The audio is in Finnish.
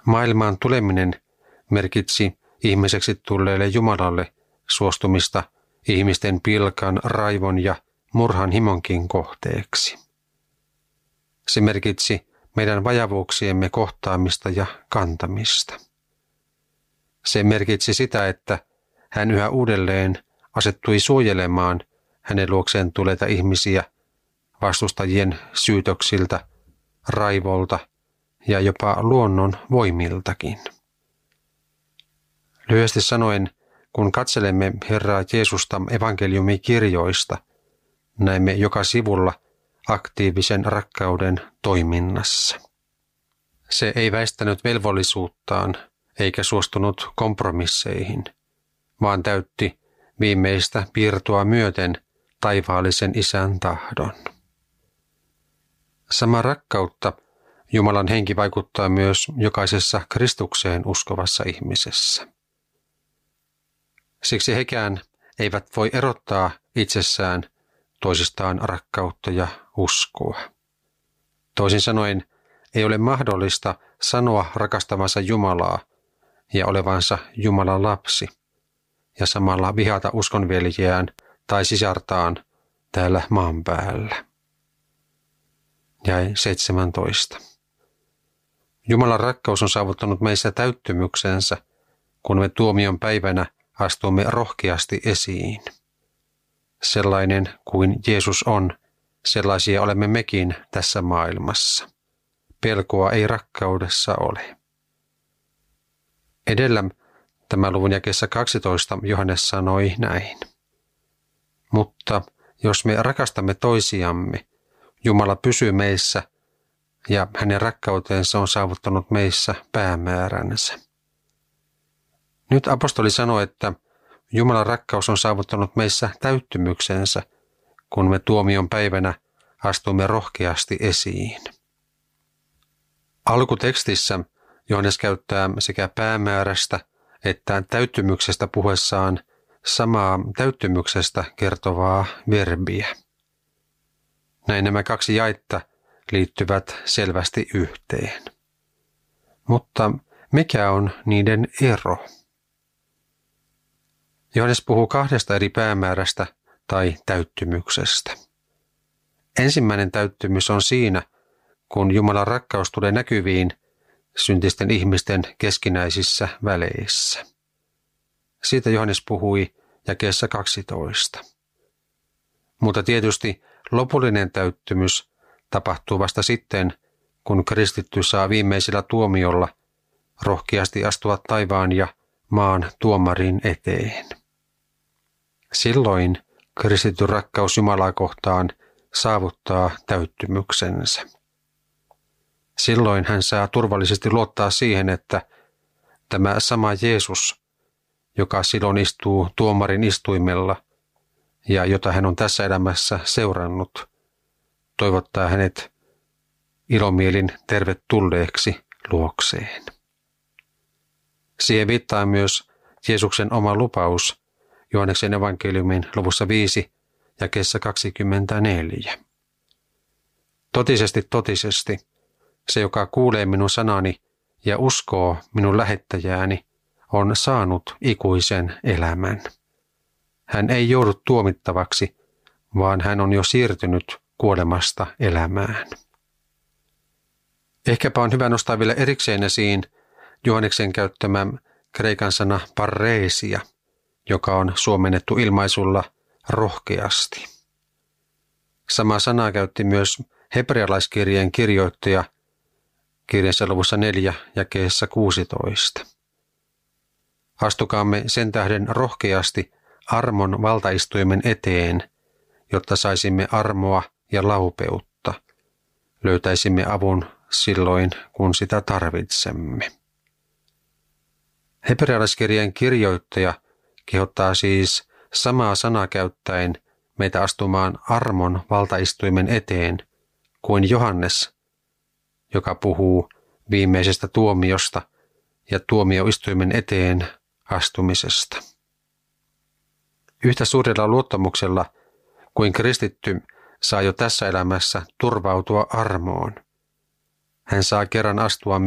Maailmaan tuleminen merkitsi ihmiseksi tulleelle Jumalalle suostumista ihmisten pilkan, raivon ja murhan himonkin kohteeksi. Se merkitsi meidän vajavuuksiemme kohtaamista ja kantamista. Se merkitsi sitä, että hän yhä uudelleen asettui suojelemaan hänen luokseen tuleita ihmisiä vastustajien syytöksiltä, raivolta ja jopa luonnon voimiltakin. Lyhyesti sanoen, kun katselemme Herraa Jeesusta evankeliumikirjoista, näemme joka sivulla aktiivisen rakkauden toiminnassa. Se ei väistänyt velvollisuuttaan eikä suostunut kompromisseihin, vaan täytti viimeistä piirtoa myöten taivaallisen Isän tahdon. Sama rakkautta Jumalan henki vaikuttaa myös jokaisessa Kristukseen uskovassa ihmisessä. Siksi hekään eivät voi erottaa itsessään toisistaan rakkautta ja uskoa. Toisin sanoen ei ole mahdollista sanoa rakastavansa Jumalaa ja olevansa Jumalan lapsi ja samalla vihata uskonveljeään tai sisartaan täällä maan päällä. Jae 17. Jumalan rakkaus on saavuttanut meissä täyttymyksensä, kun me tuomion päivänä astumme rohkeasti esiin. Sellainen kuin Jeesus on, sellaisia olemme mekin tässä maailmassa. Pelkoa ei rakkaudessa ole. Edellä tämän luvun jakeessa 12 Johannes sanoi näin. Mutta jos me rakastamme toisiamme, Jumala pysyy meissä ja hänen rakkautensa on saavuttanut meissä päämääränsä. Nyt apostoli sanoi, että Jumalan rakkaus on saavuttanut meissä täyttymyksensä, kun me tuomion päivänä astumme rohkeasti esiin. Alkutekstissä Johannes käyttää sekä päämäärästä että täyttymyksestä puhuessaan samaa täyttymyksestä kertovaa verbiä. Näin nämä kaksi jaetta liittyvät selvästi yhteen. Mutta mikä on niiden ero? Johannes puhuu kahdesta eri päämäärästä tai täyttymyksestä. Ensimmäinen täyttymys on siinä, kun Jumalan rakkaus tulee näkyviin syntisten ihmisten keskinäisissä väleissä. Siitä Johannes puhui jakeessa 12. Mutta tietysti lopullinen täyttymys tapahtuu vasta sitten, kun kristitty saa viimeisellä tuomiolla rohkeasti astua taivaan ja maan tuomarin eteen. Silloin kristityn rakkaus Jumalaa kohtaan saavuttaa täyttymyksensä. Silloin hän saa turvallisesti luottaa siihen, että tämä sama Jeesus, joka silloin istuu tuomarin istuimella ja jota hän on tässä elämässä seurannut, toivottaa hänet ilomielin tervetulleeksi luokseen. Siihen viittaa myös Jeesuksen oma lupaus Johanneksen evankeliumin luvussa 5 jakeessa 24. Totisesti, se joka kuulee minun sanani ja uskoo minun lähettäjääni, on saanut ikuisen elämän. Hän ei joudu tuomittavaksi, vaan hän on jo siirtynyt kuolemasta elämään. Ehkäpä on hyvä nostaa vielä erikseen esiin Johanneksen käyttämä kreikan sana parreesia, joka on suomennettu ilmaisulla rohkeasti. Sama sana käytti myös hebrealaiskirjeen kirjoittaja kirjassa luvussa 4 jakeessa 16. Astukaamme sen tähden rohkeasti armon valtaistuimen eteen, jotta saisimme armoa ja laupeutta, löytäisimme avun silloin, kun sitä tarvitsemme. Hebrealaiskirjeen kirjoittaja kehottaa siis samaa sanaa käyttäen meitä astumaan armon valtaistuimen eteen kuin Johannes, joka puhuu viimeisestä tuomiosta ja tuomioistuimen eteen astumisesta. Yhtä suurella luottamuksella kuin kristitty saa jo tässä elämässä turvautua armoon. Hän saa kerran astua